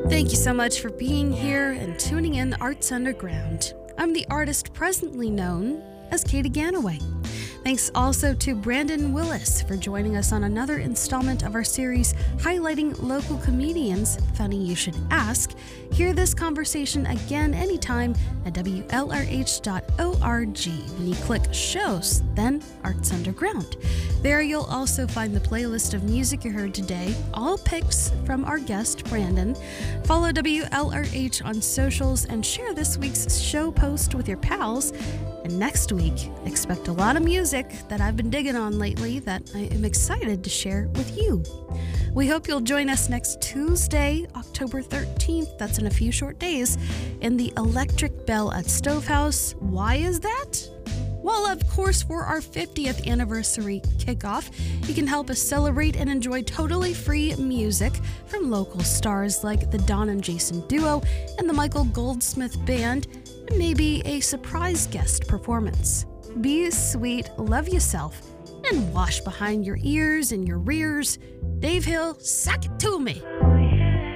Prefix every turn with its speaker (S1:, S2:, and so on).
S1: Thank you so much for being here and tuning in Arts Underground. I'm the artist presently known as Katie Ganaway. Thanks also to Brandon Willis for joining us on another installment of our series highlighting local comedians. Funny you should ask. Hear this conversation again anytime at WLRH.org when you click Shows, then Arts Underground. There you'll also find the playlist of music you heard today, all picks from our guest, Brandon. Follow WLRH on socials and share this week's show post with your pals. And next week, expect a lot of music that I've been digging on lately that I am excited to share with you. We hope you'll join us next Tuesday, October 13th, that's in a few short days, in the Electric Bell at Stovehouse. Why is that? Well, of course, for our 50th anniversary kickoff, you can help us celebrate and enjoy totally free music from local stars like the Don and Jason Duo and the Michael Goldsmith Band, and maybe a surprise guest performance. Be sweet, love yourself, and wash behind your ears and your rears. Dave Hill, suck it to me.